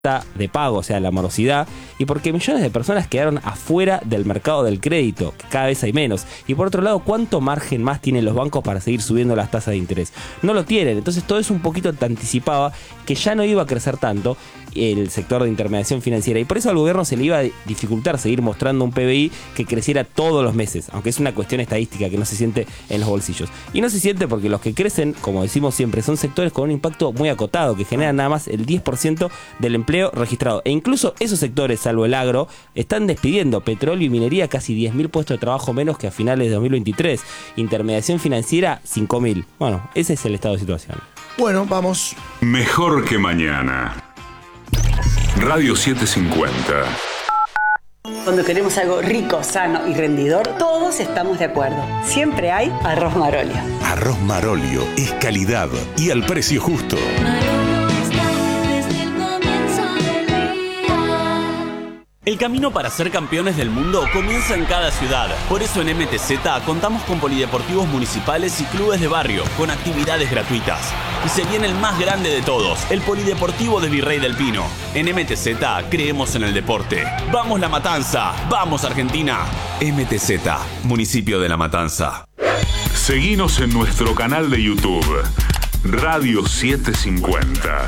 de pago, o sea, la morosidad, y porque millones de personas quedaron afuera del mercado del crédito, que cada vez hay menos. Y por otro lado, ¿cuánto margen más tienen los bancos para seguir subiendo las tasas de interés? No lo tienen. Entonces todo eso un poquito te anticipaba que ya no iba a crecer tanto el sector de intermediación financiera, y por eso al gobierno se le iba a dificultar seguir mostrando un PBI que creciera todos los meses, aunque es una cuestión estadística que no se siente en los bolsillos. Y no se siente porque los que crecen, como decimos siempre, son sectores con un impacto muy acotado, que generan nada más el 10% del empleo registrado. E incluso esos sectores, salvo el agro, están despidiendo. Petróleo y minería, casi 10.000 puestos de trabajo menos que a finales de 2023. Intermediación financiera, 5.000. Bueno, ese es el estado de situación. Bueno, vamos. Mejor que mañana. Radio 750. Cuando queremos algo rico, sano y rendidor, todos estamos de acuerdo. Siempre hay Arroz Marolio. Arroz Marolio es calidad y al precio justo. El camino para ser campeones del mundo comienza en cada ciudad. Por eso en MTZ contamos con polideportivos municipales y clubes de barrio, con actividades gratuitas. Y se viene el más grande de todos, el Polideportivo de Virrey del Pino. En MTZ creemos en el deporte. ¡Vamos La Matanza! ¡Vamos Argentina! MTZ, Municipio de La Matanza. Seguinos en nuestro canal de YouTube, Radio 750.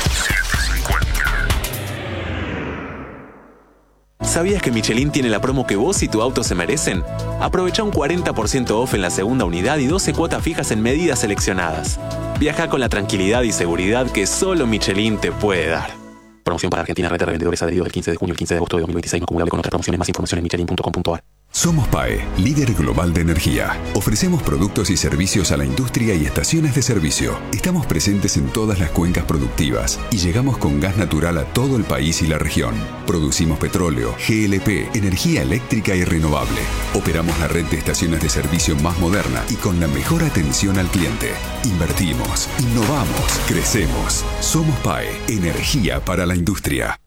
¿Sabías que Michelin tiene la promo que vos y tu auto se merecen? Aprovecha un 40% off en la segunda unidad y 12 cuotas fijas en medidas seleccionadas. Viaja con la tranquilidad y seguridad que solo Michelin te puede dar. Promoción para Argentina, red de revendedores adheridos del 15 de junio al 15 de agosto de 2026, no acumulable con otras promociones. Más información en michelin.com.ar. Somos PAE, líder global de energía. Ofrecemos productos y servicios a la industria y estaciones de servicio. Estamos presentes en todas las cuencas productivas y llegamos con gas natural a todo el país y la región. Producimos petróleo, GLP, energía eléctrica y renovable. Operamos la red de estaciones de servicio más moderna y con la mejor atención al cliente. Invertimos, innovamos, crecemos. Somos PAE, energía para la industria.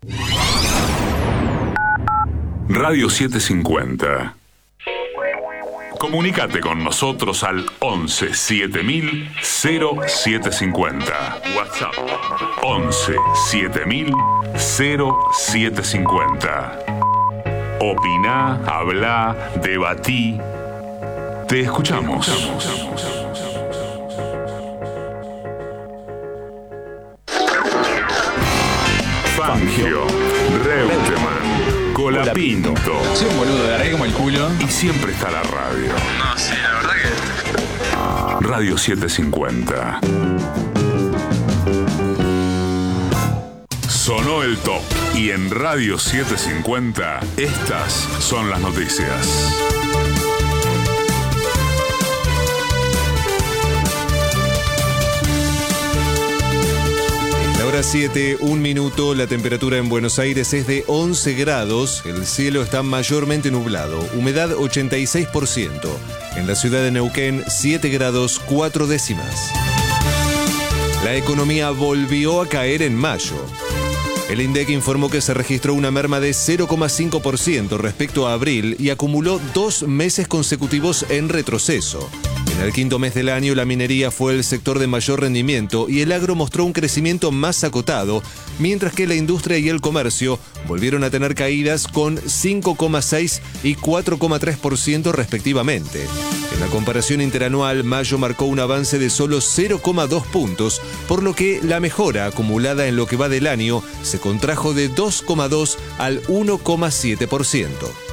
Radio 750. Comunícate con nosotros al 11 7000 0750. WhatsApp 11 7000 0750. Opina, habla, debatí. Te escuchamos. Fangio, Reutemann, Colapinto. Soy un boludo, de arre como el culo. Y siempre está la radio. No, sí, la verdad que... Radio 750. Sonó el top. Y en Radio 750, estas son las noticias. Hora 7, 1 minuto, la temperatura en Buenos Aires es de 11 grados, el cielo está mayormente nublado, humedad 86%. En la ciudad de Neuquén, 7 grados 4 décimas. La economía volvió a caer en mayo. El INDEC informó que se registró una merma de 0,5% respecto a abril y acumuló 2 meses consecutivos en retroceso. En el quinto mes del año, la minería fue el sector de mayor rendimiento y el agro mostró un crecimiento más acotado, mientras que la industria y el comercio volvieron a tener caídas con 5,6 y 4,3% respectivamente. En la comparación interanual, mayo marcó un avance de solo 0,2 puntos, por lo que la mejora acumulada en lo que va del año se contrajo de 2,2 al 1,7%.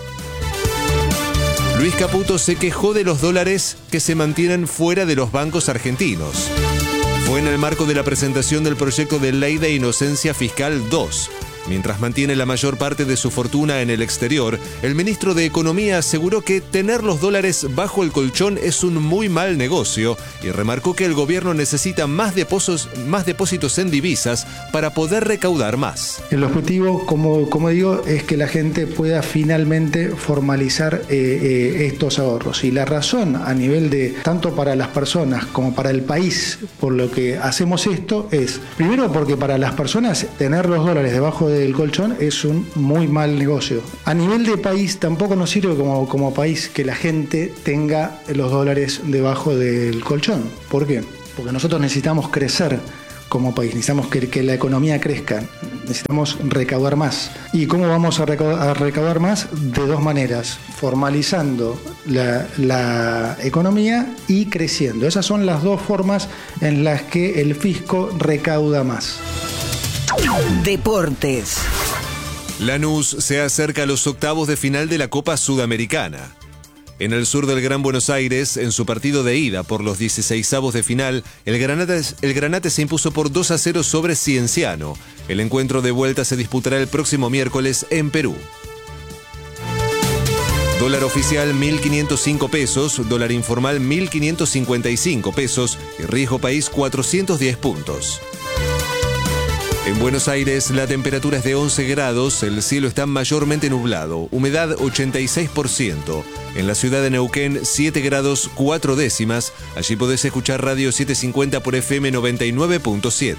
Luis Caputo se quejó de los dólares que se mantienen fuera de los bancos argentinos. Fue en el marco de la presentación del proyecto de Ley de Inocencia Fiscal 2. Mientras mantiene la mayor parte de su fortuna en el exterior, el ministro de Economía aseguró que tener los dólares bajo el colchón es un muy mal negocio y remarcó que el gobierno necesita más depósitos en divisas para poder recaudar más. El objetivo, como digo, es que la gente pueda finalmente formalizar estos ahorros. Y la razón a nivel de, tanto para las personas como para el país, por lo que hacemos esto es, primero porque para las personas tener los dólares debajo del colchón es un muy mal negocio. A nivel de país tampoco nos sirve como país que la gente tenga los dólares debajo del colchón. ¿Por qué? Porque nosotros necesitamos crecer como país, necesitamos que la economía crezca, necesitamos recaudar más. ¿Y cómo vamos a recaudar más? De dos maneras, formalizando la economía y creciendo. Esas son las dos formas en las que el fisco recauda más. Deportes. Lanús se acerca a los octavos de final de la Copa Sudamericana. En el sur del Gran Buenos Aires, en su partido de ida por los 16avos de final, el Granate se impuso por 2-0 sobre Cienciano. El encuentro de vuelta se disputará el próximo miércoles en Perú. Dólar oficial 1.505 pesos, dólar informal 1.555 pesos y riesgo país 410 puntos. En Buenos Aires la temperatura es de 11 grados, el cielo está mayormente nublado, humedad 86%. En la ciudad de Neuquén 7 grados 4 décimas, allí podés escuchar Radio 750 por FM 99.7.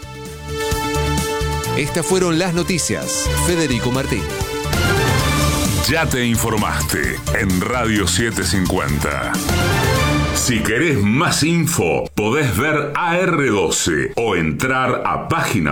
Estas fueron las noticias. Federico Martín. Ya te informaste en Radio 750. Si querés más info, podés ver AR12 o entrar a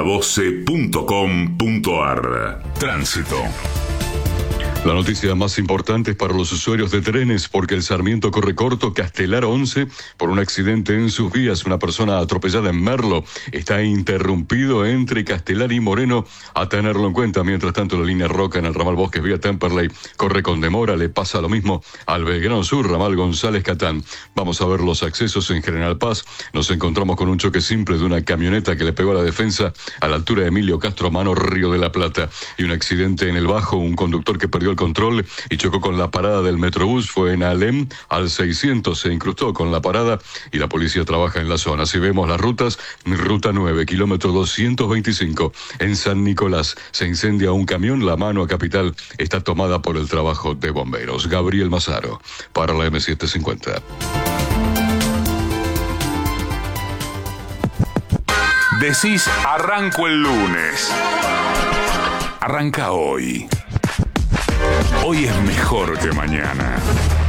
página12.com.ar. Tránsito. La noticia más importante es para los usuarios de trenes porque el Sarmiento corre corto Castelar 11 por un accidente en sus vías. Una persona atropellada en Merlo está interrumpido entre Castelar y Moreno, a tenerlo en cuenta. Mientras tanto, la línea Roca en el ramal Bosques vía Temperley corre con demora. Le pasa lo mismo al Belgrano Sur, ramal González Catán. Vamos a ver los accesos en General Paz. Nos encontramos con un choque simple de una camioneta que le pegó a la defensa a la altura de Emilio Castro Mano, Río de la Plata. Y un accidente en el Bajo, un conductor que perdió el control y chocó con la parada del Metrobús. Fue en Alem, al 600 se incrustó con la parada y la policía trabaja en la zona. Si vemos las rutas, ruta 9, kilómetro 225, en San Nicolás se incendia un camión. La mano a Capital está tomada por el trabajo de bomberos. Gabriel Mazaro para la M750. Decís arranco el lunes. Arranca hoy. Hoy es mejor que mañana.